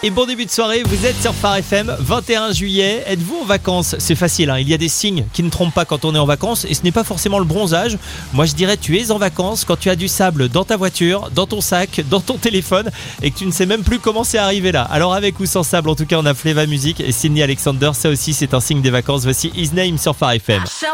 Et bon début de soirée, vous êtes sur Phare FM, 21 juillet. Êtes-vous en vacances ? C'est facile, hein, il y a des signes qui ne trompent pas quand on est en vacances et ce n'est pas forcément le bronzage. Moi je dirais tu es en vacances quand tu as du sable dans ta voiture, dans ton sac, dans ton téléphone et que tu ne sais même plus comment c'est arrivé là. Alors avec ou sans sable, en tout cas on a Fleva Music et Sydney Alexander, ça aussi c'est un signe des vacances. Voici His Name sur Phare FM.